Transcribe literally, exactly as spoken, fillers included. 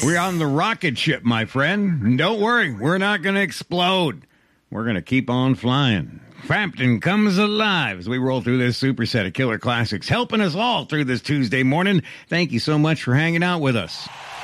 We're on the rocket ship, my friend. Don't worry, we're not going to explode. We're going to keep on flying. Frampton comes alive as we roll through this super set of killer classics, helping us all through this Tuesday morning. Thank you so much for hanging out with us.